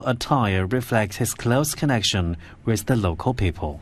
attire reflects his close connection with the local people.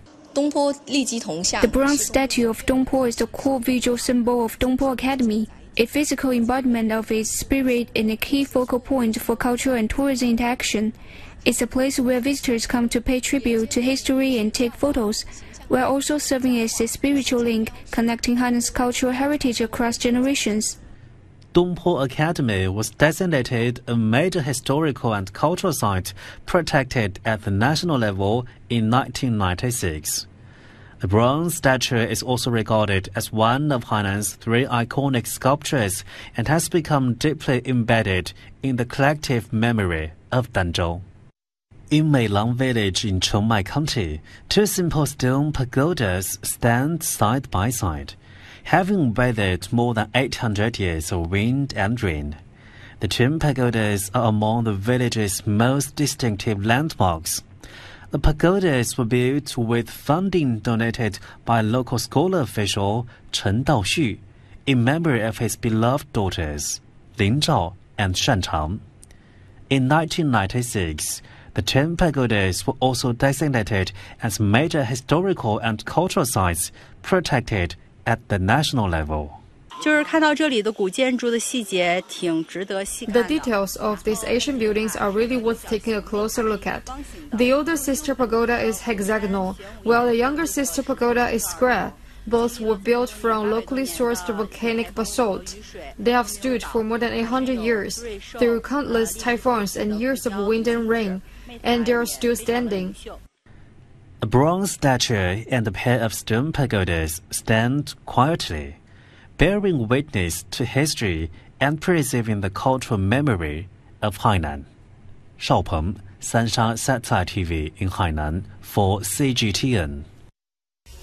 The bronze statue of Dongpo is the core visual symbol of Dongpo Academy, a physical embodiment of its spirit and a key focal point for cultural and tourism interaction. It's a place where visitors come to pay tribute to history and take photos, while also serving as a spiritual link connecting Hainan's cultural heritage across generations. Dongpo Academy was designated a major historical and cultural site protected at the national level in 1996. The bronze statue is also regarded as one of Hainan's 3 iconic sculptures and has become deeply embedded in the collective memory of Danzhou. In Meilang Village in Chengmai County, 2 simple stone pagodas stand side by side, having weathered more than 800 years of wind and rain. The twin pagodas are among the village's most distinctive landmarks. The pagodas were built with funding donated by local school official Chen Daoxu in memory of his beloved daughters, Lin Zhao and Shan Chang. In 1996, the twin pagodas were also designated as major historical and cultural sites protected at the national level. The details of these ancient buildings are really worth taking a closer look at. The older sister pagoda is hexagonal, while the younger sister pagoda is square. Both were built from locally sourced volcanic basalt. They have stood for more than 800 years, through countless typhoons and years of wind and rain, and they are still standing. A bronze statue and a pair of stone pagodas stand quietly, bearing witness to history and preserving the cultural memory of Hainan. Shao Peng, Sansha Satellite TV in Hainan for CGTN.